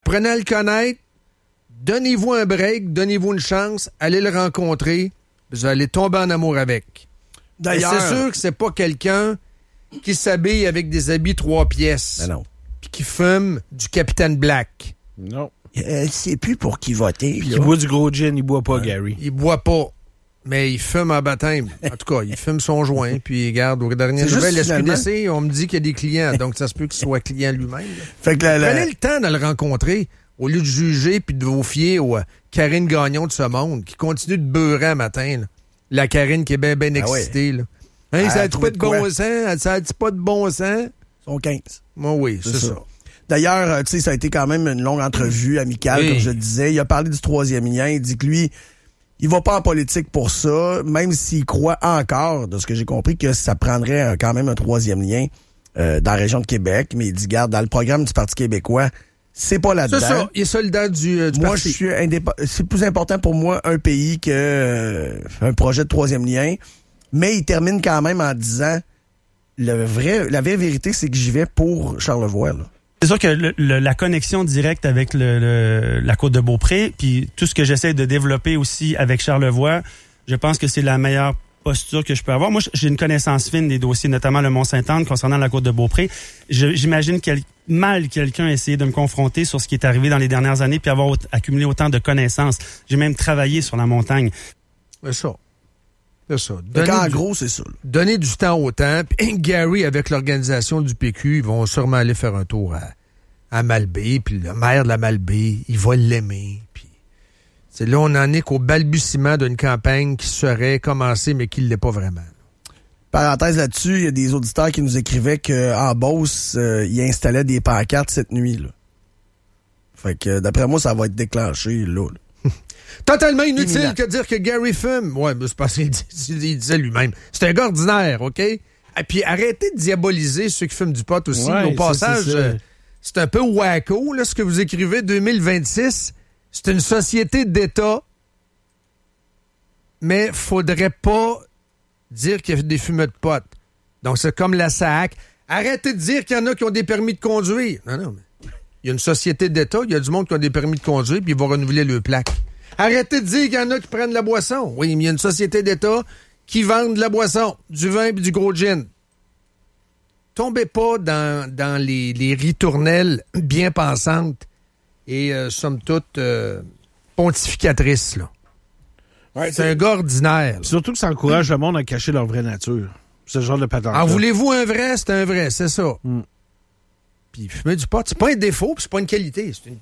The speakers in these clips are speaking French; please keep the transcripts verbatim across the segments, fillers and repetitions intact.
apprenez à le connaître, donnez-vous un break, donnez-vous une chance, allez le rencontrer, vous allez tomber en amour avec. D'ailleurs, c'est sûr que c'est pas quelqu'un qui s'habille avec des habits trois pièces. Ben non. Puis qui fume du Capitaine Black. Non. Euh, c'est plus pour qui voter. Puis il boit du gros gin, il boit pas, ouais. Gary. Il boit pas. Mais il fume en baptême. En tout cas, il fume son joint, puis il garde aux dernières nouvelles. S Q D C, on me dit qu'il y a des clients, donc ça se peut qu'il soit client lui-même. Fait que la, la... Prenez le temps de le rencontrer, au lieu de juger puis de vous fier aux euh, Karine Gagnon de ce monde, qui continue de beurrer un matin. Là. La Karine qui est bien ben excitée. Ah ouais. Là. Hein, ça n'a pas de bon sens? Ça n'a pas de bon sens? Ils sont quinze. Moi, oui, c'est, c'est ça. ça. D'ailleurs, tu sais, ça a été quand même une longue entrevue amicale, oui. Comme je le disais. Il a parlé du troisième lien. Il dit que lui, il va pas en politique pour ça, même s'il croit encore, de ce que j'ai compris, que ça prendrait quand même un troisième lien euh, dans la région de Québec. Mais il dit, garde, dans le programme du Parti québécois, c'est pas là-dedans. C'est ça, il est solidaire du, euh, du moi, parti. Je suis indép- c'est plus important pour moi un pays que euh, un projet de troisième lien. Mais il termine quand même en disant, le vrai, la vraie vérité, c'est que j'y vais pour Charlevoix, là. C'est sûr que le, le, la connexion directe avec le, le, la Côte de Beaupré, puis tout ce que j'essaie de développer aussi avec Charlevoix, je pense que c'est la meilleure posture que je peux avoir. Moi, j'ai une connaissance fine des dossiers, notamment le Mont-Sainte-Anne concernant la Côte de Beaupré. Je, j'imagine quel, mal quelqu'un a essayé de me confronter sur ce qui est arrivé dans les dernières années puis avoir au, accumulé autant de connaissances. J'ai même travaillé sur la montagne. C'est ça. C'est ça. En du, gros, c'est ça. Là. Donner du temps au temps. Puis Gary, avec l'organisation du P Q, ils vont sûrement aller faire un tour à, à Malbaie. Puis le maire de la Malbaie, il va l'aimer. Puis c'est là, on en est qu'au balbutiement d'une campagne qui serait commencée, mais qui ne l'est pas vraiment. Parenthèse là-dessus, il y a des auditeurs qui nous écrivaient qu'en Beauce, euh, ils installaient des pancartes cette nuit. Là. Fait que d'après moi, ça va être déclenché là. là. Totalement inutile Imminent. Que dire que Gary fume. Ouais, mais c'est parce qu'il il disait lui-même. C'est un gars ordinaire, OK? Et puis arrêtez de diaboliser ceux qui fument du pot aussi. Ouais, Au passage, c'est, c'est, euh, c'est un peu wacko, là, ce que vous écrivez, deux mille vingt-six. C'est une société d'État. Mais faudrait pas dire qu'il y a des fumeurs de pot. Donc, c'est comme la S A C. Arrêtez de dire qu'il y en a qui ont des permis de conduire. Non, non, mais il y a une société d'État, il y a du monde qui a des permis de conduire, puis ils vont renouveler le plaque. Arrêtez de dire qu'il y en a qui prennent de la boisson. Oui, mais il y a une société d'État qui vend de la boisson, du vin et du gros gin. Tombez pas dans, dans les, les ritournelles bien pensantes et, euh, somme toute, euh, pontificatrices, là. Ouais, c'est, c'est un gars ordinaire. Surtout que ça encourage mmh. le monde à cacher leur vraie nature. Ce genre de patente. En voulez-vous un vrai? C'est un vrai, c'est ça. Mmh. Puis fumer du pot, c'est pas un défaut, puis c'est pas une qualité. C'est une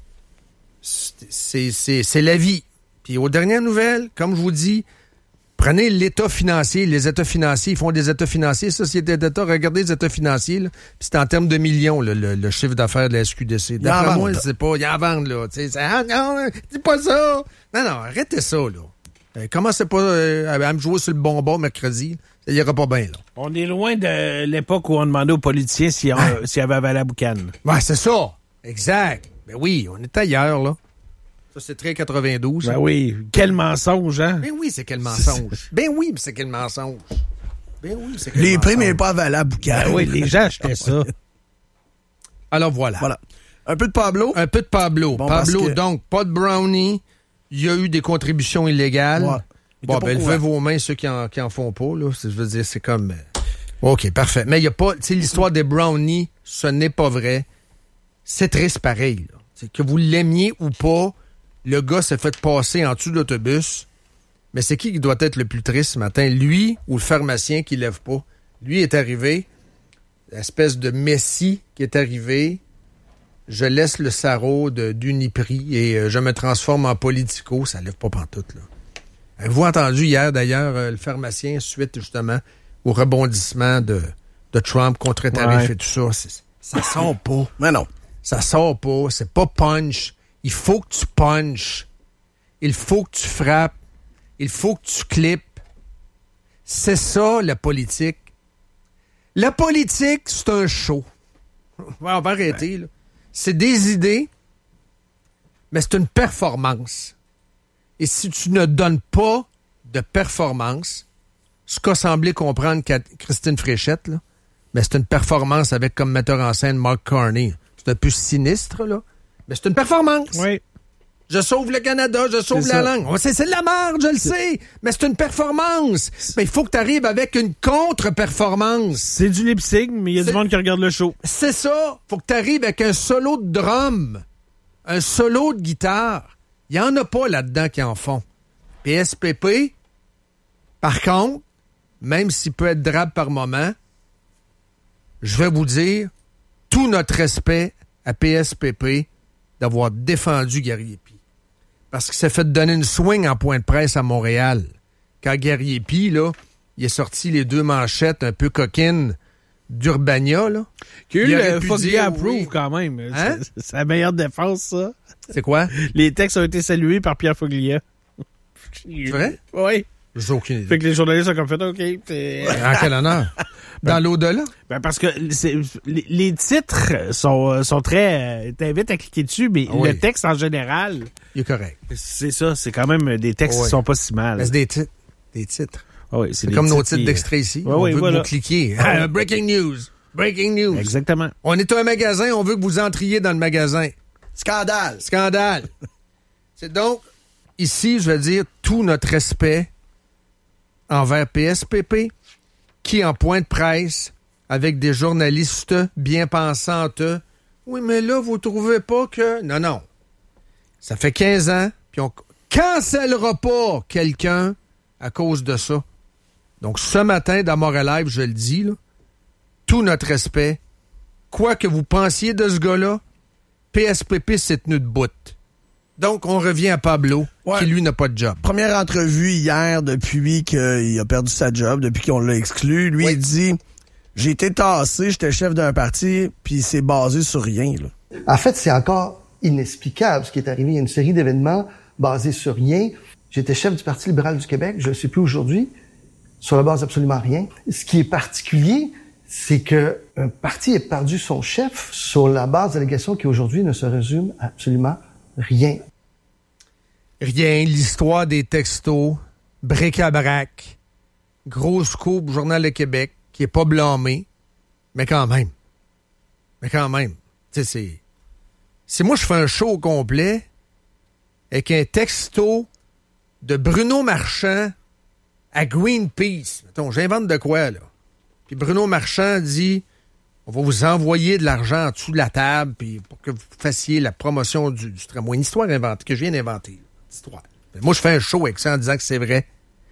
C'est, c'est, c'est la vie. Puis aux dernières nouvelles, comme je vous dis, prenez l'état financier. Les états financiers, ils font des états financiers. Société d'État, regardez les états financiers. Là, puis c'est en termes de millions, là, le, le chiffre d'affaires de la S Q D C. D'après moi, c'est pas... Il y en vend, là. Ah non, dis pas ça. Non, non, arrêtez ça, là. Euh, commencez pas euh, à me jouer sur le bonbon mercredi. Ça ira pas bien, là. On est loin de l'époque où on demandait aux politiciens s'ils hein? si avaient avalé la boucane. Ouais, c'est ça. Exact. Ben oui, on est ailleurs, là. Ça, c'est très quatre-vingt-douze. Ben oui. Quel mensonge, hein? Ben oui, c'est quel mensonge. Ben oui, mais c'est quel mensonge. Ben oui, c'est quel les mensonge. prix, mais pas avalé la boucane. Ben oui, les gens achetaient ça. Alors voilà. Voilà. Un peu de Pablo. Un peu de Pablo. Bon, Pablo, que... donc, pas de brownie. Il y a eu des contributions illégales. Ouais. Bon, ben, levez vos mains, ceux qui en, qui en font pas, là. C'est, je veux dire, c'est comme... OK, parfait. Mais il n'y a pas... Tu sais, l'histoire des brownies, ce n'est pas vrai. C'est triste pareil, là. C'est que vous l'aimiez ou pas, le gars s'est fait passer en dessous de l'autobus. Mais c'est qui qui doit être le plus triste ce matin? Lui ou le pharmacien qui lève pas? Lui est arrivé, l'espèce de messie qui est arrivé. Je laisse le sarrau de, d'Uniprix et euh, je me transforme en politico. Ça lève pas pantoute, là. Avez-vous entendu hier, d'ailleurs, euh, le pharmacien, suite justement au rebondissement de, de Trump contre tarif ouais. et tout ça? C'est, ça sort pas. Mais non. Ça sort pas. C'est pas punch. Il faut que tu punches. Il faut que tu frappes. Il faut que tu clips. C'est ça, la politique. La politique, c'est un show. On va arrêter, là. C'est des idées, mais c'est une performance. Et si tu ne donnes pas de performance, ce qu'a semblé comprendre Christine Fréchette, là, mais c'est une performance avec comme metteur en scène Mark Carney. C'est un peu sinistre, là, Mais c'est une performance. Oui. Je sauve le Canada, je sauve C'est la ça. langue. C'est, c'est de la merde, je le sais, mais c'est une performance. Mais il faut que tu arrives avec une contre-performance. C'est du lip-sync, mais il y a C'est- du monde qui regarde le show. C'est ça. Faut que tu arrives avec un solo de drum, un solo de guitare. Il n'y en a pas là-dedans qui en font. P S P P, par contre, même s'il peut être drabe par moment, je vais vous dire tout notre respect à P S P P d'avoir défendu Guerrier-Py. Parce qu'il s'est fait donner une swing en point de presse à Montréal. Quand Guerrier-Py, là, il est sorti les deux manchettes un peu coquines d'Urbania, là. Que Il aurait le pu fuck dire yeah approve oui. quand même. Hein? C'est, c'est la meilleure défense, ça. C'est quoi? Les textes ont été salués par Pierre Foglia. C'est vrai? Oui. J'ai aucune idée. Fait que les journalistes ont comme fait, OK. c'est- En quel honneur? Dans l'au-delà? Ben parce que c'est, les, les titres sont, sont très... euh, T'invites à cliquer dessus, mais Ah oui. le texte en général, Il est correct. c'est ça. C'est quand même des textes Oui. qui sont pas si mal. Mais c'est des titres. Des titres. Ah oui, C'est des comme nos titres qui- d'extrait ici. Ouais, on oui, veut voilà. que vous cliquiez. Ah, breaking news. Breaking news. Exactement. On est un magasin, on veut que vous entriez dans le magasin. Scandale. Scandale. C'est donc, ici, je vais dire, tout notre respect envers P S P P, qui, en point de presse, avec des journalistes bien pensantes, oui, mais là, vous trouvez pas que... Non, non. Ça fait quinze ans, puis on cancellera pas quelqu'un à cause de ça. Donc, ce matin, dans Montréal Live, je le dis, là, tout notre respect, quoi que vous pensiez de ce gars-là, P S P P s'est tenu de bout. Donc, on revient à Pablo, Ouais. qui, lui, n'a pas de job. Première entrevue hier depuis qu'il a perdu sa job, depuis qu'on l'a exclu. Lui, Oui. il dit, j'ai été tassé, j'étais chef d'un parti, puis c'est basé sur rien, là. En fait, c'est encore inexplicable ce qui est arrivé. Il y a une série d'événements basés sur rien. J'étais chef du Parti libéral du Québec, je ne le suis plus aujourd'hui, sur la base d'absolument rien. Ce qui est particulier, c'est que un parti ait perdu son chef sur la base d'allégations qui aujourd'hui ne se résument à absolument rien. Rien, l'histoire des textos, bric-à-brac, grosse coupe, Journal de Québec, qui est pas blâmé, mais quand même. Mais quand même. Tu sais, c'est... Si moi, je fais un show au complet avec un texto de Bruno Marchand à Greenpeace, mettons, j'invente de quoi, là? Puis Bruno Marchand dit, on va vous envoyer de l'argent en dessous de la table puis pour que vous fassiez la promotion du, du tramway. Une histoire inventée, que je viens d'inventer. Histoire. Moi, je fais un show avec ça en disant que c'est vrai.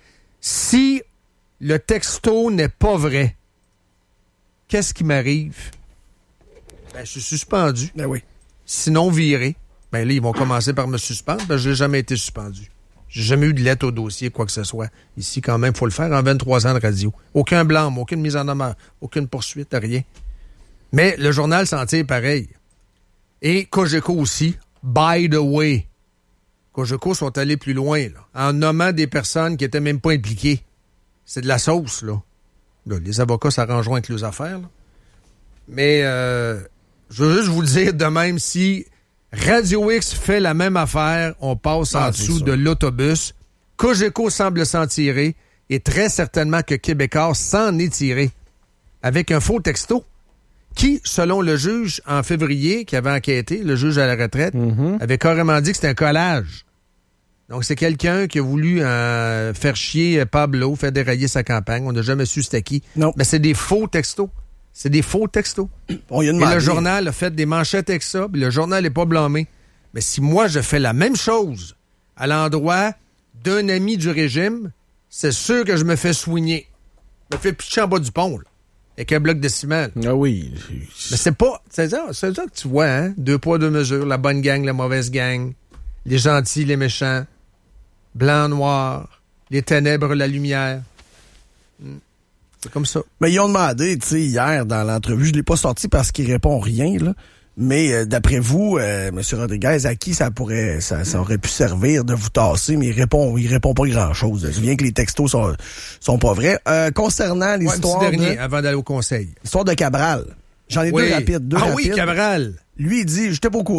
Si le texto n'est pas vrai, qu'est-ce qui m'arrive? Ben, je suis suspendu. Ben oui. Sinon viré. Ben là, ils vont commencer par me suspendre. Ben, je n'ai jamais été suspendu. J'ai jamais eu de lettre au dossier, quoi que ce soit. Ici, quand même, il faut le faire en vingt-trois ans de radio. Aucun blâme, aucune mise en demeure, aucune poursuite, rien. Mais le journal s'en tire pareil. Et Cogeco aussi, by the way. Cogeco sont allés plus loin, là, en nommant des personnes qui étaient même pas impliquées. C'est de la sauce, là. Là, les avocats s'arrangeront avec leurs affaires, là. Mais euh, je veux juste vous le dire de même, si Radio X fait la même affaire, on passe Ah, en c'est dessous ça. de l'autobus. Cogeco semble s'en tirer et très certainement que Québécois s'en est tiré avec un faux texto qui, selon le juge en février qui avait enquêté, le juge à la retraite, Mm-hmm. avait carrément dit que c'était un collage. Donc, c'est quelqu'un qui a voulu euh, faire chier Pablo, faire dérailler sa campagne. On n'a jamais su c'était qui. Non. Mais c'est des faux textos. C'est des faux textos. On y a Et demandé. le journal a fait des manchettes avec ça, puis le journal n'est pas blâmé. Mais si moi, je fais la même chose à l'endroit d'un ami du régime, c'est sûr que je me fais soigner. Je me fais pitcher en bas du pont, là, avec un bloc de ciment. Ah oui. Mais c'est pas... C'est ça, c'est ça que tu vois, hein? Deux poids, deux mesures. La bonne gang, la mauvaise gang. Les gentils, les méchants. Blanc, noir. Les ténèbres, la lumière. Hmm. C'est comme ça. Mais ils ont demandé, tu sais, hier, dans l'entrevue, je l'ai pas sorti parce qu'il répond rien, là. Mais euh, d'après vous, euh, M. Rodriguez, à qui ça pourrait, ça, ça aurait pu servir de vous tasser, mais il répond, il répond pas grand-chose. Je viens que les textos sont, sont pas vrais. Euh, concernant Ouais, l'histoire un petit dernier, de, avant d'aller au conseil. l'histoire de Cabral, j'en ai Oui. deux rapides, deux ah rapides. oui, Cabral. Lui, il dit, j'étais pas au courant.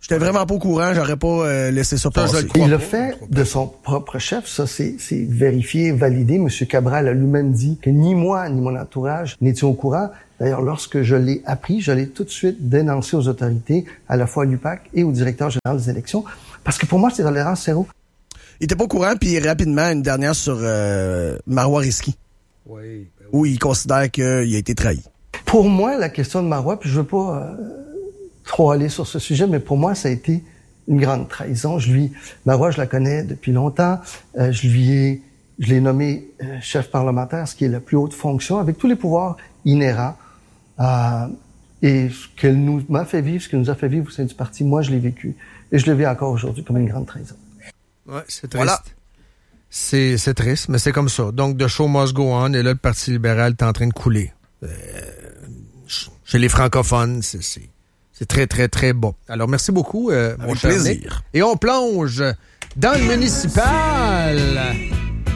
J'étais vraiment pas au courant, j'aurais pas euh, laissé ça passer. Il l'a fait de son propre chef, ça c'est, c'est vérifié, validé. M. Cabral a lui-même dit que ni moi ni mon entourage n'étions au courant. D'ailleurs, lorsque je l'ai appris, je l'ai tout de suite dénoncé aux autorités, à la fois à l'U P A C et au directeur général des élections, parce que pour moi, c'est tolérance zéro. Il était pas au courant, puis rapidement, une dernière sur euh, Marois Risky. Oui. Ben oui. Où il considère qu'il a été trahi. Pour moi, la question de Marois, puis je veux pas euh, trop aller sur ce sujet, mais pour moi, ça a été une grande trahison. Je lui, Marois, je la connais depuis longtemps. Euh, je lui ai, je l'ai nommé euh, chef parlementaire, ce qui est la plus haute fonction, avec tous les pouvoirs inhérents. Euh, et ce qu'elle nous m'a fait vivre, ce qu'elle nous a fait vivre au sein du parti, moi, je l'ai vécu. Et je le vis encore aujourd'hui comme une grande trahison. Ouais, c'est triste. Voilà. C'est, c'est triste, mais c'est comme ça. Donc, the show must go on, et là, le Parti libéral est en train de couler. Euh, chez les francophones, c'est, c'est, c'est très, très, très bon. Alors, merci beaucoup, euh, mon cher plaisir. Nick. Et on plonge dans le municipal.